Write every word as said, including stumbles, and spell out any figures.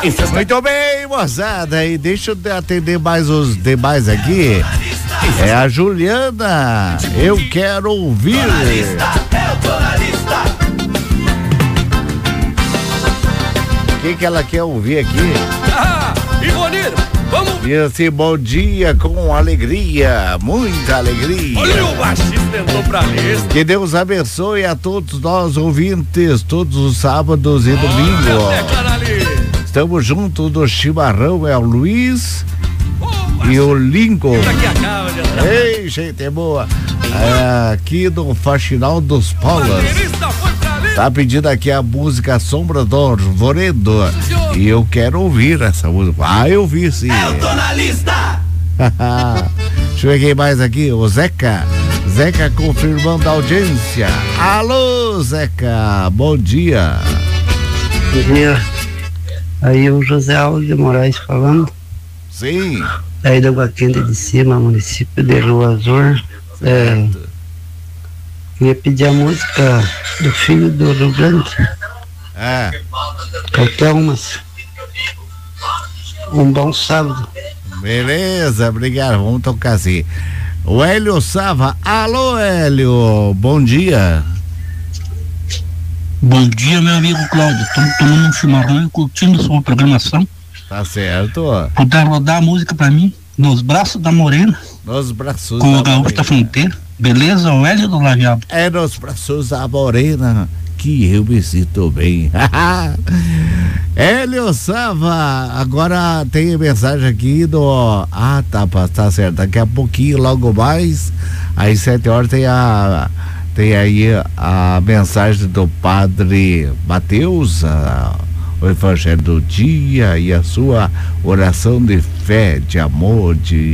Muito bem, moçada, e deixa eu atender mais os demais aqui. É a Juliana, eu quero ouvir. O que que ela quer ouvir aqui? Ah, Ivonir, vamos. E assim, bom dia com alegria, muita alegria. Olha, o baixista entrou pra lista. Que Deus abençoe a todos nós ouvintes, todos os sábados e domingos. Estamos juntos do chimarrão, é o Luiz oh, e o Lincoln. Ei, gente, é boa. É, aqui do Faxinal dos Paulas. Tá pedindo aqui a música Sombra do Arvoredo. E eu quero ouvir essa música. Ah, eu vi sim. Eu tô na lista. Deixa eu ver quem mais aqui. O Zeca. Zeca confirmando a audiência. Alô, Zeca. Bom dia. Bom dia. Aí o José Alves de Moraes falando. Sim. Aí da Guaquenda de Cima, município de Rio Azul. É, queria pedir a música do Filho do Rio Grande. É. Qualquer umas. Um bom sábado. Beleza, obrigado. Vamos tocar assim. O Hélio Sava. Alô, Hélio. Bom dia. Bom dia, meu amigo Cláudio. Estamos tomando um chimarrão e curtindo sua programação. Tá certo. Puder rodar a música pra mim? Nos Braços da Morena. Nos Braços com da o Gaúcho da Fronteira. Beleza? O Hélio do Lajeado. É nos Braços da Morena que eu me sinto bem. Hélio Sava. Agora tem mensagem aqui do... Ah, tá, tá certo. Daqui a pouquinho, logo mais, às sete horas tem a... Tem aí a mensagem do Padre Mateus, a, o Evangelho do Dia e a sua oração de fé, de amor, de